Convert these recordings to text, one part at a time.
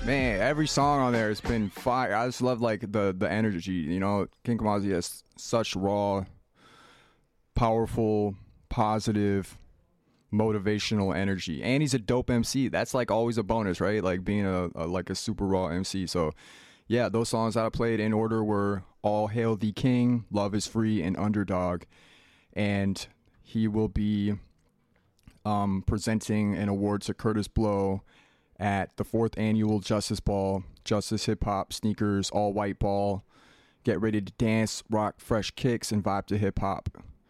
Man, every song on there has been fire. I just love like the energy. You know, King Kamazi has such raw, powerful, positive, motivational energy, and he's a dope MC. That's like always a bonus, right? Like being a like a super raw MC. So yeah, those songs that I played in order were All Hail the King, Love is Free, and Underdog. And he will be presenting an award to Curtis Blow at the 4th annual Justice Ball, Justice Hip Hop Sneakers All White Ball. Get ready to dance, rock fresh kicks, and vibe to hip hop.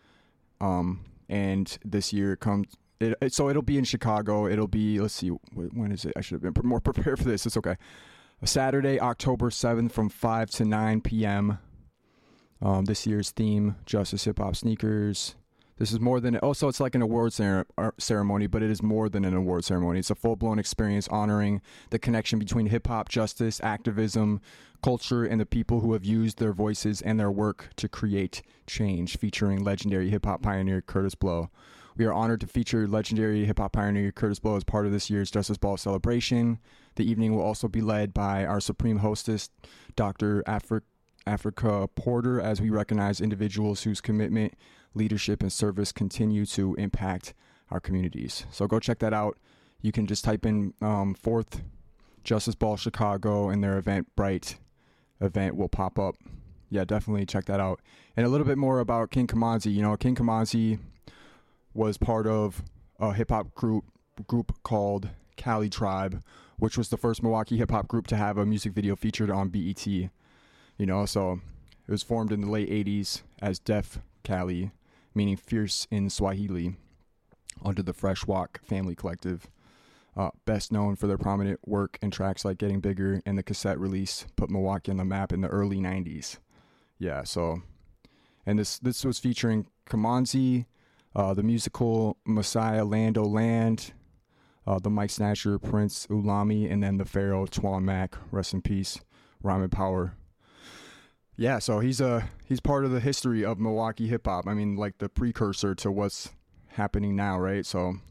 And this year so it'll be in Chicago. It'll be, let's see, when is it? I should have been more prepared for this. It's okay. Saturday, October 7th from 5 to 9 p.m. This year's theme, Justice Hip Hop Sneakers. This is more than, also it's like an award ceremony, but it is more than an award ceremony. It's a full-blown experience honoring the connection between hip-hop, justice, activism, culture, and the people who have used their voices and their work to create change, featuring legendary hip-hop pioneer Curtis Blow. We are honored to feature legendary hip-hop pioneer Curtis Blow as part of this year's Justice Ball celebration. The evening will also be led by our supreme hostess, Dr. Africa Porter, as we recognize individuals whose commitment, leadership, and service continue to impact our communities. So go check that out. You can just type in 4th Justice Ball Chicago, and their Eventbrite event will pop up. Yeah, definitely check that out. And a little bit more about King Kamazi. You know, King Kamazi was part of a hip-hop group called Cali Tribe, which was the first Milwaukee hip-hop group to have a music video featured on BET. You know, so it was formed in the late 80s as Def Cali, meaning fierce in Swahili, under the Fresh Walk Family Collective. Best known for their prominent work in tracks like Getting Bigger, and the cassette release put Milwaukee on the map in the early 90s. Yeah, so, and this was featuring Kamazi, the musical Messiah Lando Land, the Mike Snatcher Prince Ulami, and then the Pharaoh Twan Mac, rest in peace, Rhyme and Power. Yeah, so he's part of the history of Milwaukee hip hop. I mean, like the precursor to what's happening now, right? So